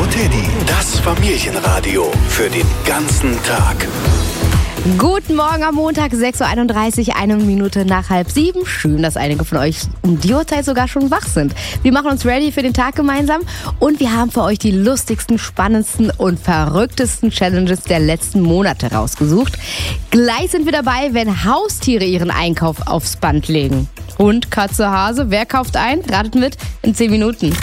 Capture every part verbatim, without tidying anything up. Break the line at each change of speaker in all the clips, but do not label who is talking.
Teddy, das Familienradio für den ganzen Tag.
Guten Morgen am Montag, sechs Uhr einunddreißig, eine Minute nach halb sieben. Schön, dass einige von euch um die Uhrzeit sogar schon wach sind. Wir machen uns ready für den Tag gemeinsam und wir haben für euch die lustigsten, spannendsten und verrücktesten Challenges der letzten Monate rausgesucht. Gleich sind wir dabei, wenn Haustiere ihren Einkauf aufs Band legen. Hund, Katze, Hase, wer kauft ein? Ratet mit in zehn Minuten.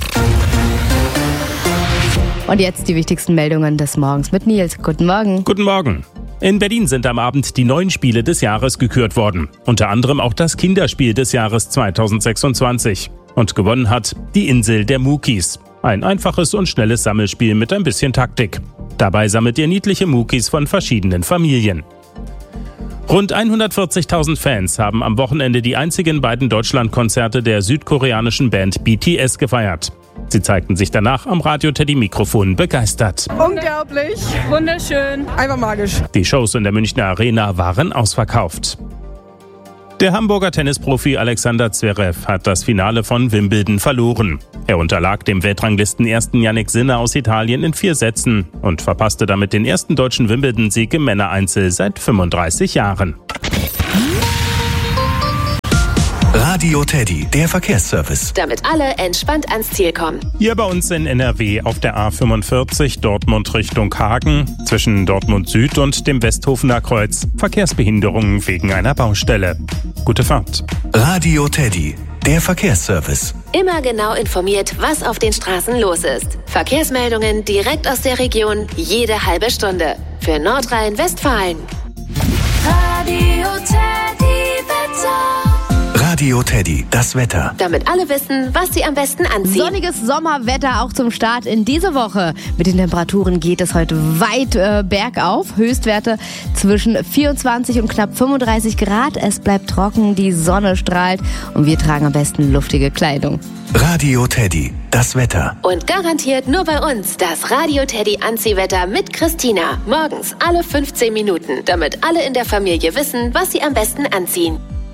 Und jetzt die wichtigsten Meldungen des Morgens mit Nils. Guten Morgen.
Guten Morgen. In Berlin sind am Abend die neuen Spiele des Jahres gekürt worden. Unter anderem auch das Kinderspiel des Jahres zweitausendsechsundzwanzig. Und gewonnen hat die Insel der Mukis. Ein einfaches und schnelles Sammelspiel mit ein bisschen Taktik. Dabei sammelt ihr niedliche Mukis von verschiedenen Familien. Rund hundertvierzigtausend Fans haben am Wochenende die einzigen beiden Deutschlandkonzerte der südkoreanischen Band B T S gefeiert. Sie zeigten sich danach am Radio-Teddy-Mikrofon begeistert.
Unglaublich, wunderschön, einfach magisch.
Die Shows in der Münchner Arena waren ausverkauft. Der Hamburger Tennisprofi Alexander Zverev hat das Finale von Wimbledon verloren. Er unterlag dem Weltranglisten-Ersten Jannik Sinner aus Italien in vier Sätzen und verpasste damit den ersten deutschen Wimbledon-Sieg im Männereinzel seit fünfunddreißig Jahren.
Radio Teddy, der Verkehrsservice.
Damit alle entspannt ans Ziel kommen.
Hier bei uns in N R W auf der A fünfundvierzig Dortmund Richtung Hagen zwischen Dortmund Süd und dem Westhofener Kreuz. Verkehrsbehinderungen wegen einer Baustelle. Gute Fahrt.
Radio Teddy, der Verkehrsservice.
Immer genau informiert, was auf den Straßen los ist. Verkehrsmeldungen direkt aus der Region, jede halbe Stunde. Für Nordrhein-Westfalen. Radio Teddy Wetter.
Radio Teddy, das Wetter.
Damit alle wissen, was sie am besten anziehen.
Sonniges Sommerwetter auch zum Start in diese Woche. Mit den Temperaturen geht es heute weit äh, bergauf. Höchstwerte zwischen vierundzwanzig und knapp fünfunddreißig Grad. Es bleibt trocken, die Sonne strahlt und wir tragen am besten luftige Kleidung.
Radio Teddy, das Wetter.
Und garantiert nur bei uns das Radio Teddy Anziehwetter mit Christina. Morgens alle fünfzehn Minuten, damit alle in der Familie wissen, was sie am besten anziehen.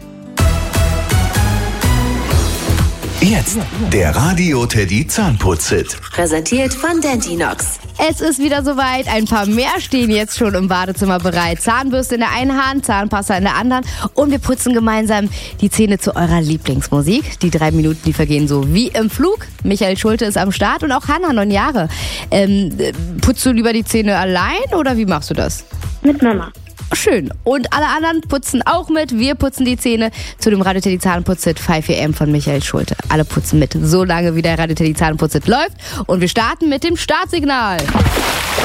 Jetzt der Radio Teddy Zahnputz-Hit.
Präsentiert von Dentinox.
Es ist wieder soweit. Ein paar mehr stehen jetzt schon im Badezimmer bereit. Zahnbürste in der einen Hand, Zahnpasta in der anderen. Und wir putzen gemeinsam die Zähne zu eurer Lieblingsmusik. Die drei Minuten, die vergehen so wie im Flug. Michael Schulte ist am Start und auch Hannah, neun Jahre. Ähm, putzt du lieber die Zähne allein oder wie machst du das?
Mit Mama.
Schön. Und alle anderen putzen auch mit. Wir putzen die Zähne zu dem Radio Teddy Zahnputz-Hit fünf A M von Michael Schulte. Alle putzen mit, so lange wie der Radio Teddy Zahnputz-Hit läuft. Und wir starten mit dem Startsignal.